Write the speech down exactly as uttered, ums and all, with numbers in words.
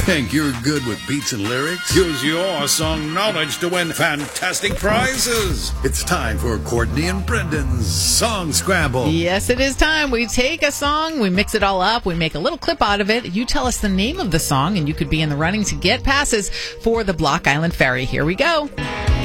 Think you're good with beats and lyrics? Use your song knowledge to win fantastic prizes. It's time for Courtney and Brendan's Song Scramble. Yes, it is time. We take a song, we mix it all up, we make a little clip out of it. You tell us the name of the song, and you could be in the running to get passes for the Block Island Ferry. Here we go.